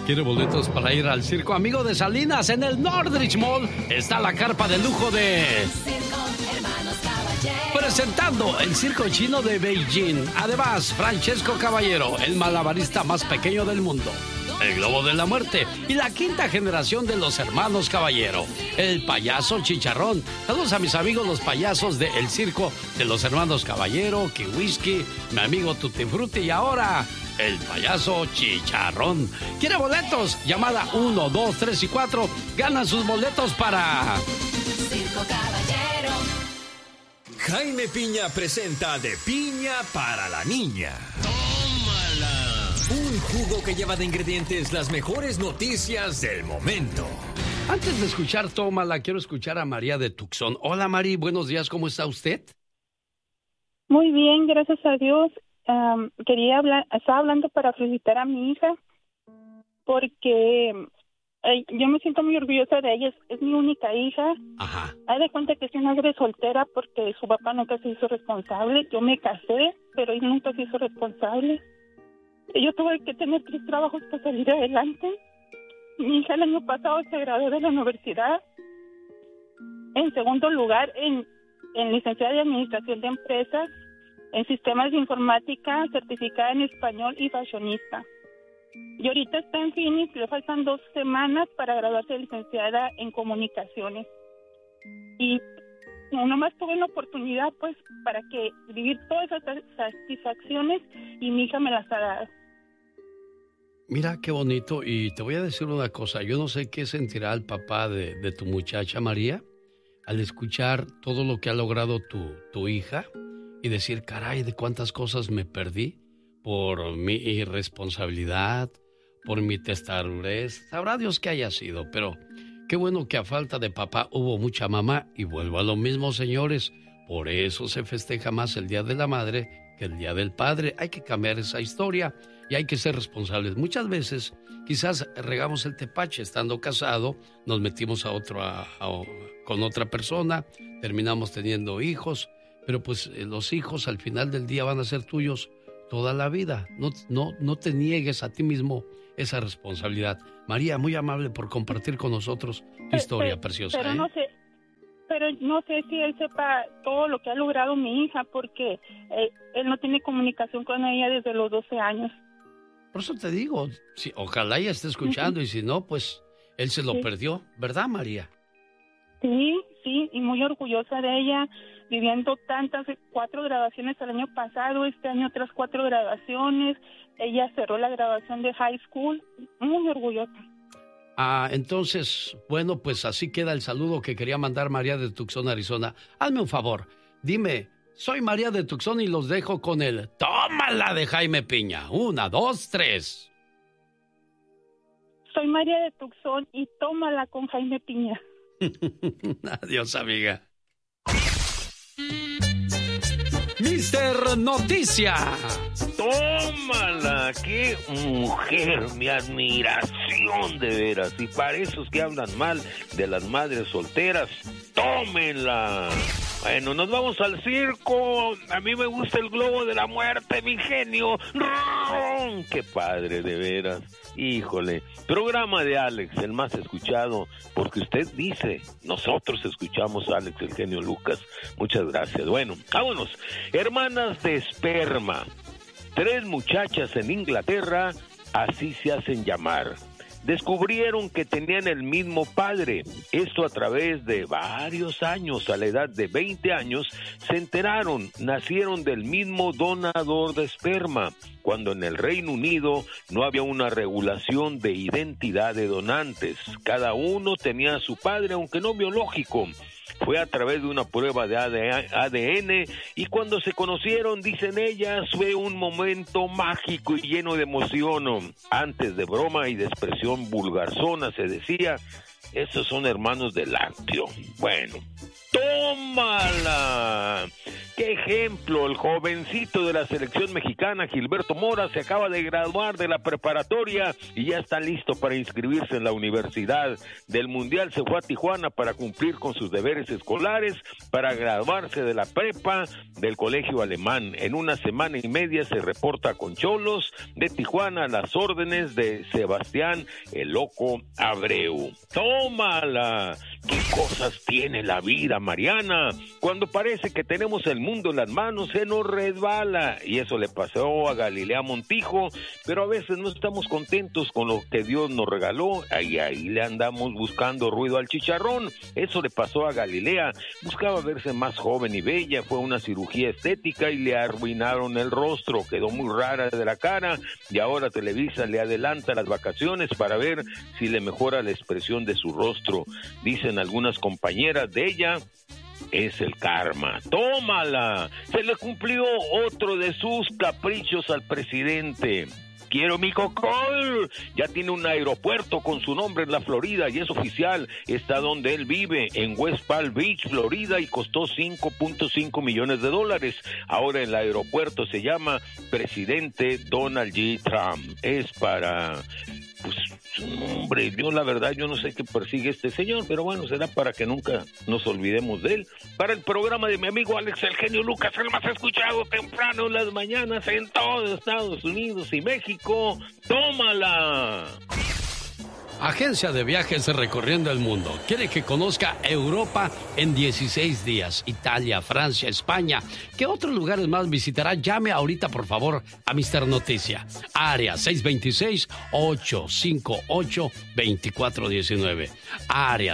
¿Quiere boletos para ir al circo Amigo de Salinas? En el Nordrich Mall está la carpa de lujo de... Presentando el circo chino de Beijing. Además, Francesco Caballero, el malabarista más pequeño del mundo. El Globo de la Muerte y la quinta generación de los hermanos Caballero. El payaso Chicharrón. Saludos a mis amigos los payasos del circo de los hermanos Caballero, Kiwiski, mi amigo Tutti Frutti y ahora el payaso Chicharrón. ¿Quiere boletos? Llamada 1, 2, 3 y 4. Ganan sus boletos para... Circo Caballero. Jaime Piña presenta De Piña para la Niña. Un jugo que lleva de ingredientes las mejores noticias del momento. Antes de escuchar Tómala, quiero escuchar a María de Tucson. Hola, Mari, buenos días, ¿cómo está usted? Muy bien, gracias a Dios. Estaba hablando para felicitar a mi hija porque yo me siento muy orgullosa de ella, es mi única hija. Ajá. Haz de cuenta que es una madre soltera porque su papá nunca se hizo responsable. Yo me casé, pero él nunca se hizo responsable. Yo tuve que tener 3 trabajos para salir adelante. Mi hija el año pasado se graduó de la universidad. En segundo lugar, en licenciada de Administración de Empresas, en Sistemas de Informática, certificada en Español y fashionista. Y ahorita está en Phoenix, le faltan 2 semanas para graduarse de licenciada en Comunicaciones. Y nomás tuve la oportunidad, pues, para que vivir todas esas satisfacciones y mi hija me las ha dado. Mira qué bonito, y te voy a decir una cosa, yo no sé qué sentirá el papá de tu muchacha María al escuchar todo lo que ha logrado tu hija y decir, caray, de cuántas cosas me perdí por mi irresponsabilidad, por mi testarudez, sabrá Dios qué haya sido, pero qué bueno que a falta de papá hubo mucha mamá, y vuelvo a lo mismo, señores, por eso se festeja más el Día de la Madre que el Día del Padre. Hay que cambiar esa historia y hay que ser responsables. Muchas veces quizás regamos el tepache estando casado, nos metimos con otra persona, terminamos teniendo hijos, pero pues los hijos al final del día van a ser tuyos toda la vida. No te niegues a ti mismo esa responsabilidad. María, muy amable por compartir con nosotros tu historia preciosa. Pero no sé si él sepa todo lo que ha logrado mi hija, porque él no tiene comunicación con ella desde los 12 años. Por eso te digo, ojalá ella esté escuchando, y si no, pues él se lo perdió, ¿verdad, María? Sí, y muy orgullosa de ella, viviendo 4 graduaciones el año pasado, este año otras 4 graduaciones. Ella cerró la graduación de high school, muy orgullosa. Entonces, bueno, pues así queda el saludo que quería mandar María de Tucson, Arizona. Hazme un favor, dime, soy María de Tucson y los dejo con el Tómala de Jaime Piña. 1, 2, 3. Soy María de Tucson y tómala con Jaime Piña. Adiós, amiga. Mister Noticia. Tómala, qué mujer, mi admiración de veras. Y para esos que hablan mal de las madres solteras, tómenla. Bueno, nos vamos al circo. A mí me gusta el Globo de la Muerte, mi genio. ¡Ron! Qué padre, de veras. Híjole. Programa de Alex, el más escuchado, porque usted dice, nosotros escuchamos a Alex, el genio Lucas. Muchas gracias. Bueno, vámonos. Hermanas de esperma. 3 muchachas en Inglaterra, así se hacen llamar. Descubrieron que tenían el mismo padre. Esto a través de varios años. A la edad de 20 años se enteraron, nacieron del mismo donador de esperma, cuando en el Reino Unido no había una regulación de identidad de donantes. Cada uno tenía a su padre, aunque no biológico. Fue a través de una prueba de ADN y cuando se conocieron, dicen ellas, fue un momento mágico y lleno de emoción. Antes de broma y de expresión vulgarzona se decía Esos son hermanos de lácteo. Bueno, tómala. ¡Qué ejemplo! El jovencito de la selección mexicana, Gilberto Mora, se acaba de graduar de la preparatoria y ya está listo para inscribirse en la universidad. Del Mundial se fue a Tijuana para cumplir con sus deberes escolares, para graduarse de la prepa del colegio alemán. En una semana y media se reporta con Cholos de Tijuana a las órdenes de Sebastián el Loco Abreu. ¡Tómala! ¿Qué cosas tiene la vida, Mariana? Cuando parece que tenemos el mundo en las manos, se nos resbala. Y eso le pasó a Galilea Montijo, pero a veces no estamos contentos con lo que Dios nos regaló. Ahí le andamos buscando ruido al chicharrón. Eso le pasó a Galilea. Buscaba verse más joven y bella. Fue una cirugía estética y le arruinaron el rostro. Quedó muy rara de la cara y ahora Televisa le adelanta las vacaciones para ver si le mejora la expresión de su rostro. Dicen algunas compañeras de ella, es el karma. ¡Tómala! Se le cumplió otro de sus caprichos al presidente. Quiero mi cocol. Ya tiene un aeropuerto con su nombre en la Florida y es oficial. Está donde él vive, en West Palm Beach, Florida, y costó $5.5 millones. Ahora el aeropuerto se llama Presidente Donald J. Trump. Es para... pues su nombre, yo la verdad, yo no sé qué persigue este señor, pero bueno, será para que nunca nos olvidemos de él. Para el programa de mi amigo Alex El Genio Lucas, el más escuchado temprano en las mañanas en todo Estados Unidos y México, tómala. Agencia de viajes recorriendo el mundo. Quiere que conozca Europa en 16 días. Italia, Francia, España. ¿Qué otros lugares más visitará? Llame ahorita, por favor, a Mister Noticia. Área 626-858-2419. Área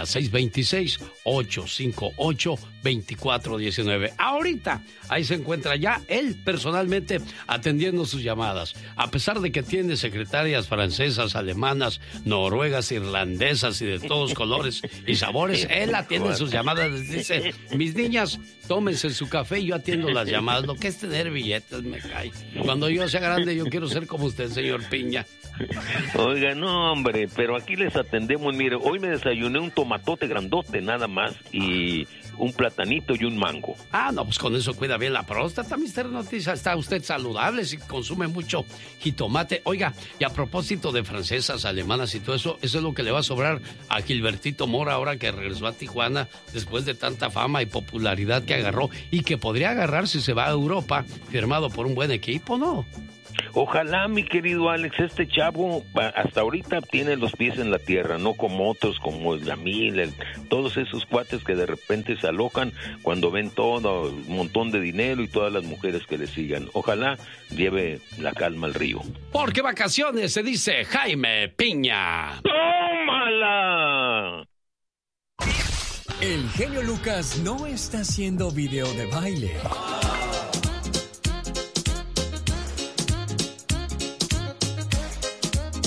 626-858-2419. Ahorita, ahí se encuentra ya él personalmente atendiendo sus llamadas. A pesar de que tiene secretarias francesas, alemanas, noruegas, irlandesas y de todos colores y sabores, él atiende sus llamadas. Les dice, mis niñas, tómense su café y yo atiendo las llamadas. Lo que es tener billetes me cae. Cuando yo sea grande yo quiero ser como usted, señor Piña. Oiga, no, hombre, pero aquí les atendemos. Mire, hoy me desayuné un tomatote grandote nada más y un platanito y un mango. Ah, no, pues con eso cuida bien la próstata, Mister Noticia. Está usted saludable si consume mucho jitomate. Oiga, y a propósito de francesas, alemanas y todo eso, eso es lo que le va a sobrar a Gilbertito Mora ahora que regresó a Tijuana después de tanta fama y popularidad que agarró y que podría agarrar si se va a Europa, firmado por un buen equipo, ¿no? Ojalá, mi querido Alex, este chavo hasta ahorita tiene los pies en la tierra, no como otros, como el Yamil, todos esos cuates que de repente se alocan cuando ven todo, un montón de dinero y todas las mujeres que le sigan. Ojalá lleve la calma al río. Porque vacaciones se dice Jaime Piña. ¡Tómala! El genio Lucas no está haciendo video de baile.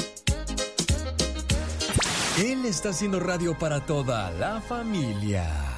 Él está haciendo radio para toda la familia.